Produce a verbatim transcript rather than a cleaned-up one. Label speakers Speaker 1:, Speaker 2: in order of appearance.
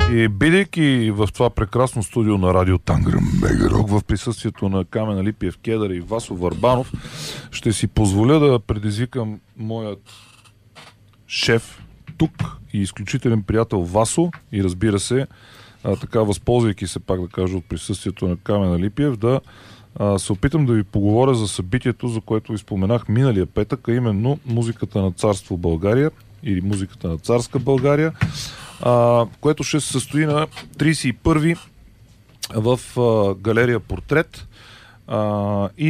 Speaker 1: И бидейки в това прекрасно студио на радио Танграм Мегарок в присъствието на Камен Алипиев Кедър и Васо Върбанов, ще си позволя да предизвикам моят шеф тук и изключителен приятел Васо и разбира се, а, така възползвайки се пак да кажа от присъствието на Камен Алипиев, да а, се опитам да ви поговоря за събитието, за което ви споменах миналия петък, а именно музиката на царство България или музиката на царска България, а, което ще се състои на тридесет и първи в а, галерия Портрет. А, и